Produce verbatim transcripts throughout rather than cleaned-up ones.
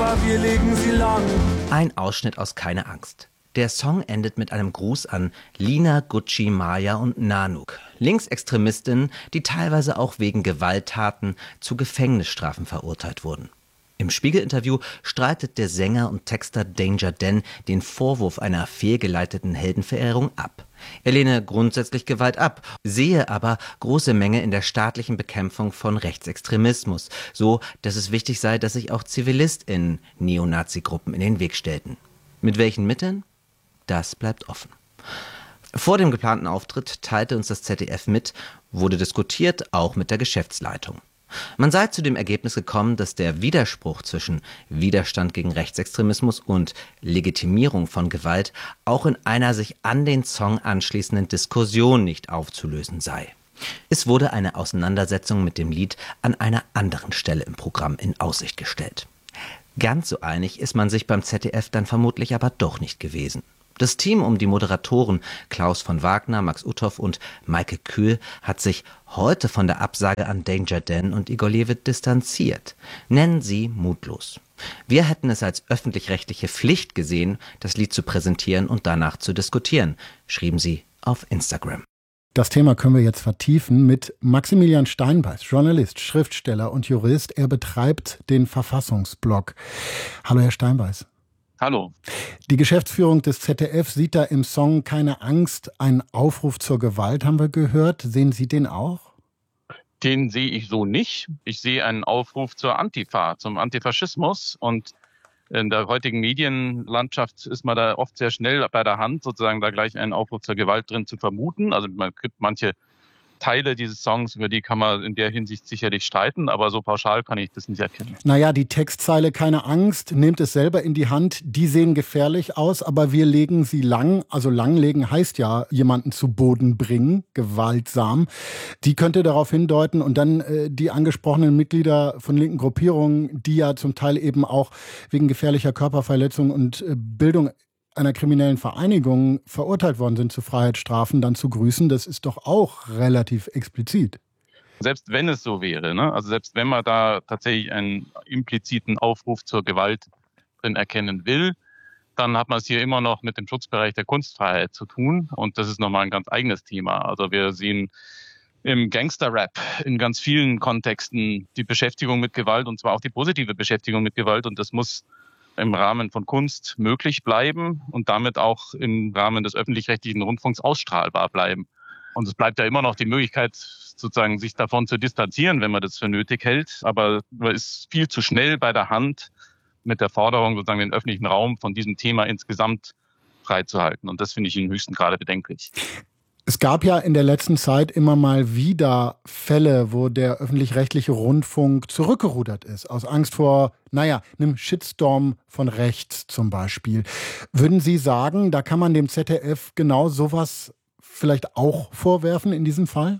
aber wir legen sie lang. Ein Ausschnitt aus Keine Angst. Der Song endet mit einem Gruß an Lina, Gucci, Maya und Nanook, Linksextremistinnen, die teilweise auch wegen Gewalttaten zu Gefängnisstrafen verurteilt wurden. Im Spiegel-Interview streitet der Sänger und Texter Danger Dan den Vorwurf einer fehlgeleiteten Heldenverehrung ab. Er lehne grundsätzlich Gewalt ab, sehe aber große Mängel in der staatlichen Bekämpfung von Rechtsextremismus, so dass es wichtig sei, dass sich auch ZivilistInnen Neonazi-Gruppen in den Weg stellten. Mit welchen Mitteln? Das bleibt offen. Vor dem geplanten Auftritt teilte uns das Z D F mit, wurde diskutiert, auch mit der Geschäftsleitung. Man sei zu dem Ergebnis gekommen, dass der Widerspruch zwischen Widerstand gegen Rechtsextremismus und Legitimierung von Gewalt auch in einer sich an den Song anschließenden Diskussion nicht aufzulösen sei. Es wurde eine Auseinandersetzung mit dem Lied an einer anderen Stelle im Programm in Aussicht gestellt. Ganz so einig ist man sich beim Z D F dann vermutlich aber doch nicht gewesen. Das Team um die Moderatoren Klaus von Wagner, Max Uthoff und Maike Kühl hat sich heute von der Absage an Danger Dan und Igor Levit distanziert. Nennen sie mutlos. Wir hätten es als öffentlich-rechtliche Pflicht gesehen, das Lied zu präsentieren und danach zu diskutieren, schrieben sie auf Instagram. Das Thema können wir jetzt vertiefen mit Maximilian Steinbeiß, Journalist, Schriftsteller und Jurist. Er betreibt den Verfassungsblog. Hallo, Herr Steinbeiß. Hallo. Die Geschäftsführung des Z D F sieht da im Song Keine Angst einen Aufruf zur Gewalt, haben wir gehört. Sehen Sie den auch? Den sehe ich so nicht. Ich sehe einen Aufruf zur Antifa, zum Antifaschismus. Und in der heutigen Medienlandschaft ist man da oft sehr schnell bei der Hand, sozusagen da gleich einen Aufruf zur Gewalt drin zu vermuten. Also man gibt manche Teile dieses Songs, über die kann man in der Hinsicht sicherlich streiten, aber so pauschal kann ich das nicht erkennen. Naja, die Textzeile Keine Angst, nehmt es selber in die Hand, die sehen gefährlich aus, aber wir legen sie lang, also langlegen heißt ja jemanden zu Boden bringen, gewaltsam. Die könnte darauf hindeuten und dann äh, die angesprochenen Mitglieder von linken Gruppierungen, die ja zum Teil eben auch wegen gefährlicher Körperverletzung und äh, Bildung einer kriminellen Vereinigung verurteilt worden sind zu Freiheitsstrafen, dann zu grüßen, das ist doch auch relativ explizit. Selbst wenn es so wäre, ne? Also selbst wenn man da tatsächlich einen impliziten Aufruf zur Gewalt drin erkennen will, dann hat man es hier immer noch mit dem Schutzbereich der Kunstfreiheit zu tun. Und das ist nochmal ein ganz eigenes Thema. Also wir sehen im Gangster-Rap in ganz vielen Kontexten die Beschäftigung mit Gewalt und zwar auch die positive Beschäftigung mit Gewalt. Und das muss im Rahmen von Kunst möglich bleiben und damit auch im Rahmen des öffentlich-rechtlichen Rundfunks ausstrahlbar bleiben. Und es bleibt ja immer noch die Möglichkeit, sozusagen sich davon zu distanzieren, wenn man das für nötig hält. Aber man ist viel zu schnell bei der Hand mit der Forderung, sozusagen den öffentlichen Raum von diesem Thema insgesamt freizuhalten. Und das finde ich im höchsten Grade bedenklich. Es gab ja in der letzten Zeit immer mal wieder Fälle, wo der öffentlich-rechtliche Rundfunk zurückgerudert ist, aus Angst vor, naja, einem Shitstorm von rechts zum Beispiel. Würden Sie sagen, da kann man dem Z D F genau sowas vielleicht auch vorwerfen in diesem Fall?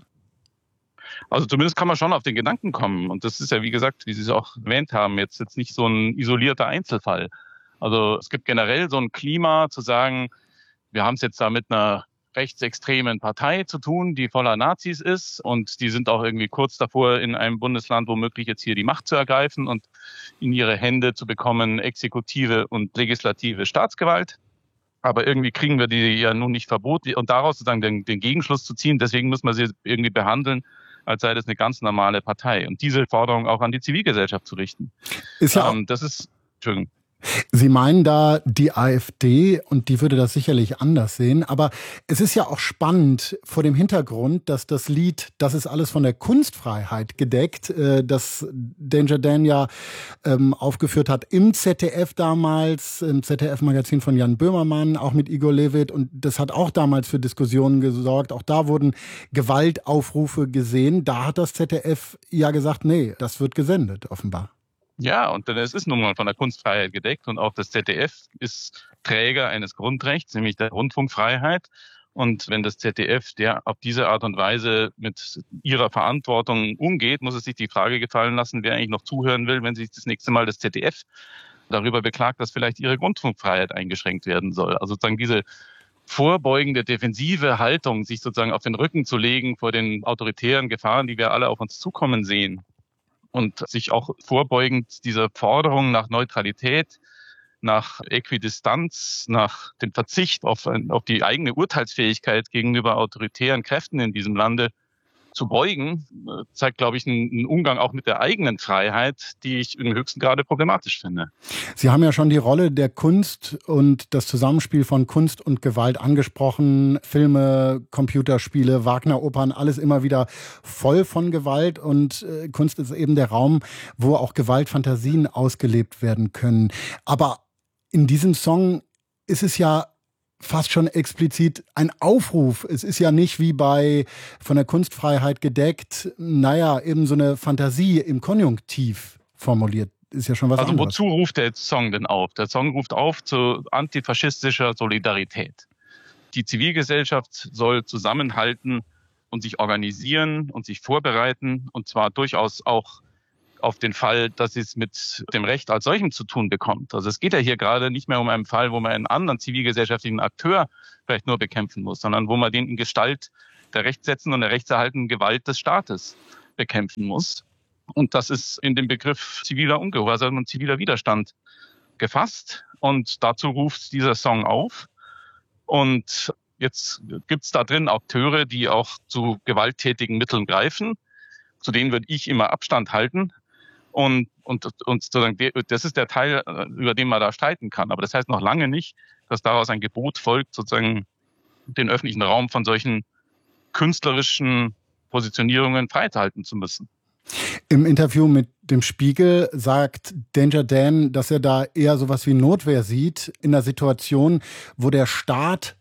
Also zumindest kann man schon auf den Gedanken kommen. Und das ist ja, wie gesagt, wie Sie es auch erwähnt haben, jetzt, jetzt nicht so ein isolierter Einzelfall. Also es gibt generell so ein Klima zu sagen, wir haben es jetzt da mit einer rechtsextremen Partei zu tun, die voller Nazis ist und die sind auch irgendwie kurz davor, in einem Bundesland womöglich jetzt hier die Macht zu ergreifen und in ihre Hände zu bekommen exekutive und legislative Staatsgewalt. Aber irgendwie kriegen wir die ja nun nicht verboten und daraus sozusagen den, den Gegenschluss zu ziehen, deswegen muss man sie irgendwie behandeln, als sei das eine ganz normale Partei und diese Forderung auch an die Zivilgesellschaft zu richten. Ist ja ähm, das ist, Entschuldigung. Sie meinen da die AfD und die würde das sicherlich anders sehen. Aber es ist ja auch spannend vor dem Hintergrund, dass das Lied, das ist alles von der Kunstfreiheit gedeckt, äh, das Danger Dan ja ähm, aufgeführt hat im Z D F damals, im Z D F-Magazin von Jan Böhmermann, auch mit Igor Levit. Und das hat auch damals für Diskussionen gesorgt. Auch da wurden Gewaltaufrufe gesehen. Da hat das Z D F ja gesagt, nee, das wird gesendet, offenbar. Ja, und es ist nun mal von der Kunstfreiheit gedeckt und auch das Z D F ist Träger eines Grundrechts, nämlich der Rundfunkfreiheit. Und wenn das Z D F der auf diese Art und Weise mit ihrer Verantwortung umgeht, muss es sich die Frage gefallen lassen, wer eigentlich noch zuhören will, wenn sich das nächste Mal das Z D F darüber beklagt, dass vielleicht ihre Rundfunkfreiheit eingeschränkt werden soll. Also sozusagen diese vorbeugende, defensive Haltung, sich sozusagen auf den Rücken zu legen vor den autoritären Gefahren, die wir alle auf uns zukommen sehen, und sich auch vorbeugend dieser Forderung nach Neutralität, nach Äquidistanz, nach dem Verzicht auf, auf die eigene Urteilsfähigkeit gegenüber autoritären Kräften in diesem Lande zu beugen, zeigt, glaube ich, einen Umgang auch mit der eigenen Freiheit, die ich im höchsten Grade problematisch finde. Sie haben ja schon die Rolle der Kunst und das Zusammenspiel von Kunst und Gewalt angesprochen. Filme, Computerspiele, Wagner-Opern, alles immer wieder voll von Gewalt. Und äh, Kunst ist eben der Raum, wo auch Gewaltfantasien ausgelebt werden können. Aber in diesem Song ist es ja fast schon explizit ein Aufruf. Es ist ja nicht wie bei von der Kunstfreiheit gedeckt, naja, eben so eine Fantasie im Konjunktiv formuliert. Ist ja schon was also anderes. Wozu ruft der Song denn auf? Der Song ruft auf zu antifaschistischer Solidarität. Die Zivilgesellschaft soll zusammenhalten und sich organisieren und sich vorbereiten, und zwar durchaus auch auf den Fall, dass es mit dem Recht als solchem zu tun bekommt. Also es geht ja hier gerade nicht mehr um einen Fall, wo man einen anderen zivilgesellschaftlichen Akteur vielleicht nur bekämpfen muss, sondern wo man den in Gestalt der Rechtssetzenden und der rechtserhaltenden Gewalt des Staates bekämpfen muss. Und das ist in dem Begriff ziviler Ungehorsam und ziviler Widerstand gefasst. Und dazu ruft dieser Song auf. Und jetzt gibt es da drin Akteure, die auch zu gewalttätigen Mitteln greifen. Zu denen würde ich immer Abstand halten. Und, und, und sozusagen, das ist der Teil, über den man da streiten kann. Aber das heißt noch lange nicht, dass daraus ein Gebot folgt, sozusagen den öffentlichen Raum von solchen künstlerischen Positionierungen freihalten zu müssen. Im Interview mit dem Spiegel sagt Danger Dan, dass er da eher sowas wie Notwehr sieht in einer Situation, wo der Staat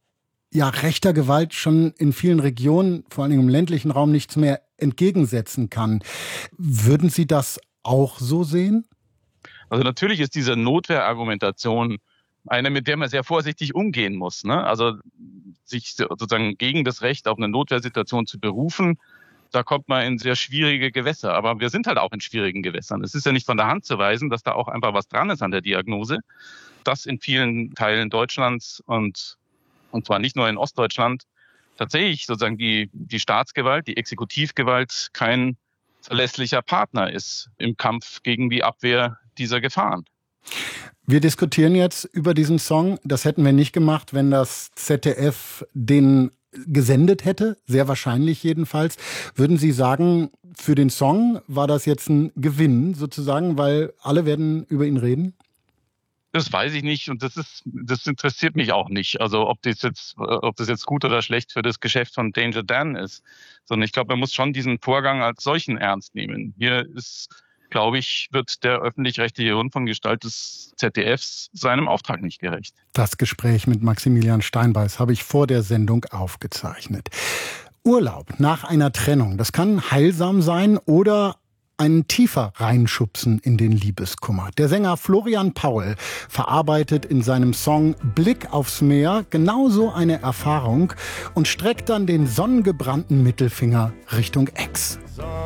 ja rechter Gewalt schon in vielen Regionen, vor allem im ländlichen Raum, nichts mehr entgegensetzen kann. Würden Sie das auch so sehen? Also natürlich ist diese Notwehrargumentation eine, mit der man sehr vorsichtig umgehen muss, ne? Also sich sozusagen gegen das Recht auf eine Notwehrsituation zu berufen, da kommt man in sehr schwierige Gewässer. Aber wir sind halt auch in schwierigen Gewässern. Es ist ja nicht von der Hand zu weisen, dass da auch einfach was dran ist an der Diagnose, dass in vielen Teilen Deutschlands und, und zwar nicht nur in Ostdeutschland, tatsächlich sozusagen die, die Staatsgewalt, die Exekutivgewalt kein verlässlicher Partner ist im Kampf gegen die Abwehr dieser Gefahren. Wir diskutieren jetzt über diesen Song. Das hätten wir nicht gemacht, wenn das Z D F den gesendet hätte, sehr wahrscheinlich jedenfalls. Würden Sie sagen, für den Song war das jetzt ein Gewinn sozusagen, weil alle werden über ihn reden? Das weiß ich nicht und das ist, das interessiert mich auch nicht. Also ob das jetzt, ob das jetzt gut oder schlecht für das Geschäft von Danger Dan ist, sondern ich glaube, man muss schon diesen Vorgang als solchen ernst nehmen. Hier ist, glaube ich, wird der öffentlich-rechtliche Rundfunkgestalt des Z D Fs seinem Auftrag nicht gerecht. Das Gespräch mit Maximilian Steinbeiß habe ich vor der Sendung aufgezeichnet. Urlaub nach einer Trennung, das kann heilsam sein oder einen tiefer reinschubsen in den Liebeskummer. Der Sänger Florian Paul verarbeitet in seinem Song Blick aufs Meer genauso eine Erfahrung und streckt dann den sonnengebrannten Mittelfinger Richtung Ex.